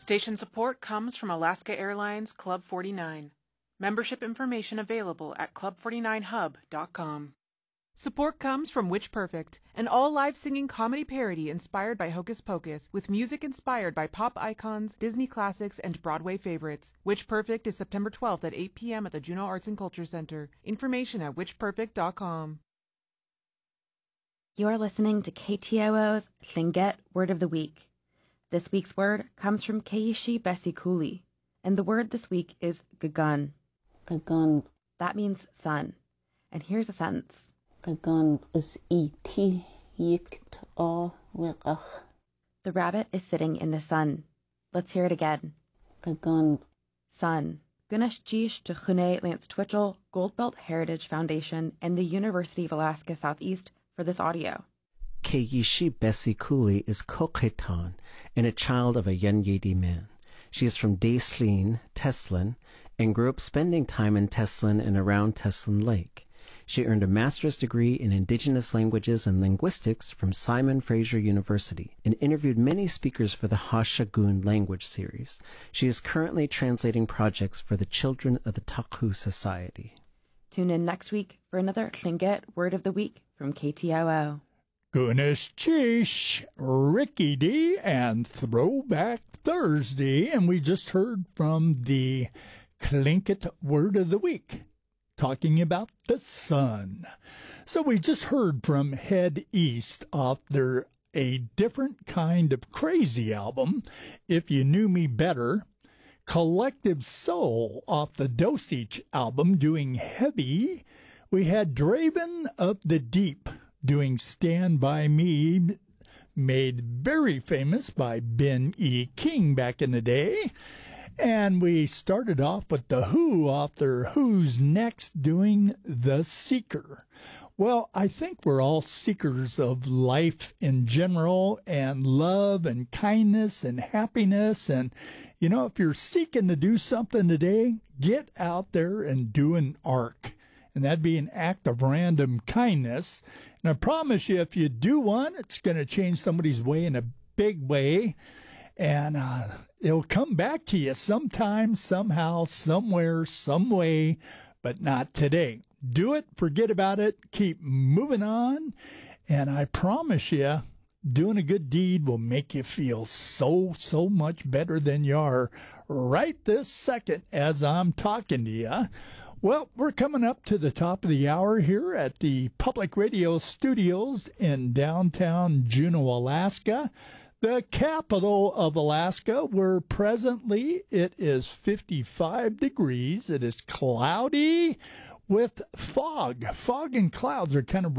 Station support comes from Alaska Airlines Club 49. Membership information available at club49hub.com. Support comes from Witch Perfect, an all-live singing comedy parody inspired by Hocus Pocus, with music inspired by pop icons, Disney classics, and Broadway favorites. Witch Perfect is September 12th at 8 p.m. at the Juneau Arts and Culture Center. Information at witchperfect.com. You're listening to KTOO's Tlingit Word of the Week. This week's word comes from Keishi Besikuli, and the word this week is gagun. Gagun. That means sun. And here's a sentence. Gagun is iti yikt a wiqach. The rabbit is sitting in the sun. Let's hear it again. Gagun. Sun. Gunesh Jish to Chune Lance Twitchell, Goldbelt Heritage Foundation, and the University of Alaska Southeast for this audio. Keishi Besikuli is Kokhetan and a child of a Yenyedi man. She is from Daislin, Teslin, and grew up spending time in Teslin and around Teslin Lake. She earned a master's degree in Indigenous Languages and Linguistics from Simon Fraser University and interviewed many speakers for the Hashagun language series. She is currently translating projects for the children of the Taku Society. Tune in next week for another Tlingit Word of the Week from KTOO. Goodness Chish, Ricky D, and Throwback Thursday. And we just heard from the Tlingit Word of the Week, talking about the sun. So we just heard from Head East off their A Different Kind of Crazy album, If You Knew Me Better. Collective Soul off the Dosage album doing Heavy. We had Draven of the Deep doing Stand By Me, made very famous by Ben E. King back in the day. And we started off with The Who off their Who's Next doing The Seeker. Well, I think we're all seekers of life in general and love and kindness and happiness. And, you know, if you're seeking to do something today, get out there and do an arc. And that'd be an act of random kindness. And I promise you, if you do one, it's going to change somebody's way in a big way. And it'll come back to you sometime, somehow, somewhere, some way, but not today. Do it, forget about it, keep moving on. And I promise you, doing a good deed will make you feel so much better than you are right this second as I'm talking to you. Well, we're coming up to the top of the hour here at the Public Radio Studios in downtown Juneau, Alaska, the capital of Alaska, where presently it is 55 degrees. It is cloudy with fog. Fog and clouds are kind of